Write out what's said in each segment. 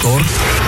Повтор.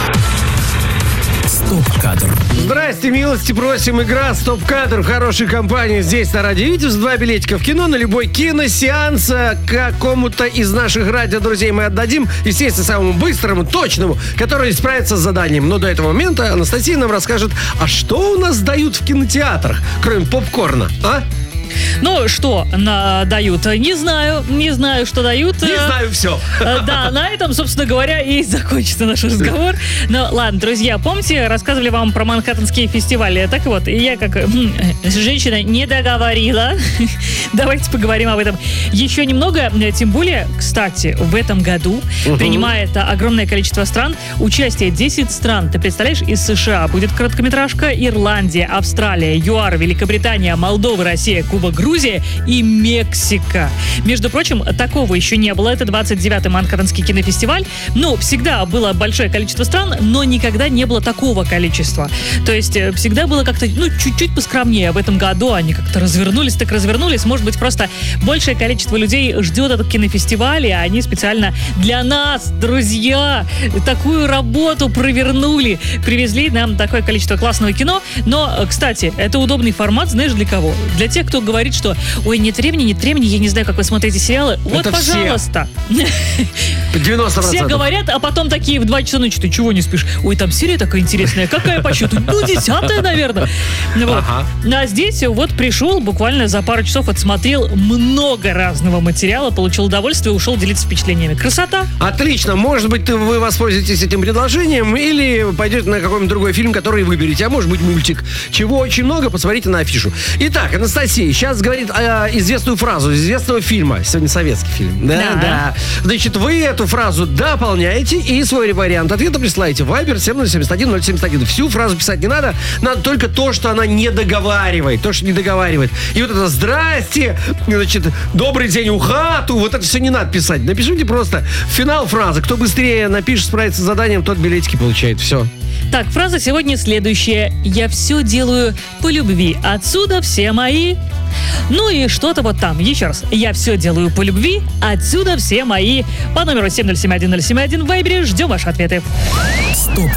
Стоп-кадр. Здрасте, милости просим. Игра «Стоп-кадр» в хорошей компании. Здесь на радио Витязь. 2 билетика в кино на любой киносеанс. Какому-то из наших радиодрузей мы отдадим. Естественно, самому быстрому, точному, который справится с заданием. Но до этого момента Анастасия нам расскажет, а что у нас дают в кинотеатрах, кроме попкорна, а? Ну, что дают? Не знаю, что дают. Не знаю, все. Да, на этом, собственно говоря, и закончится наш разговор. Ну, ладно, друзья, помните, рассказывали вам про Манхэттенские фестивали? Так вот, я как женщина не договорила. Давайте поговорим об этом еще немного. Тем более, кстати, в этом году принимает огромное количество стран. Участие 10 стран. Ты представляешь, из США будет короткометражка, Ирландия, Австралия, ЮАР, Великобритания, Молдова, Россия, Куба, Грузия и Мексика. Между прочим, такого еще не было. Это 29-й Манхэттенский кинофестиваль. Ну, всегда было большое количество стран, но никогда не было такого количества. То есть всегда было как-то, чуть-чуть поскромнее. В этом году они как-то развернулись. Может быть, просто большее количество людей ждет этот кинофестиваль, и они специально для нас, друзья, такую работу провернули. Привезли нам такое количество классного кино. Но, кстати, это удобный формат, знаешь, для кого? Для тех, кто говорит, что ой, нет времени, я не знаю, как вы смотрите сериалы. Вот, это пожалуйста. 90%. Все говорят, а потом такие в 2 часа ночи, ты чего не спишь? Ой, там серия такая интересная. Какая по счету? 10-я, наверное. Вот. Ага. А здесь вот пришел, буквально за пару часов отсмотрел много разного материала, получил удовольствие, ушел делиться впечатлениями. Красота. Отлично. Может быть, вы воспользуетесь этим предложением или пойдете на какой-нибудь другой фильм, который выберете. А может быть, мультик. Чего очень много, посмотрите на афишу. Итак, Анастасия сейчас говорит известную фразу из известного фильма. Сегодня советский фильм. Да. Значит, вы эту фразу дополняете и свой вариант ответа присылаете в Viber 7071 071. Всю фразу писать не надо. Надо только то, что она не договаривает. То, что не договаривает. И вот это «здрасте», значит, «добрый день, ухату», вот это все не надо писать. Напишите просто финал фразы. Кто быстрее напишет, справится с заданием, тот билетики получает. Все. Так, фраза сегодня следующая. Я все делаю по любви. Отсюда все мои... Ну и что-то вот там. Еще раз. Я все делаю по любви. Отсюда все мои. По номеру 7071071 в Вайбере ждем ваши ответы. Стоп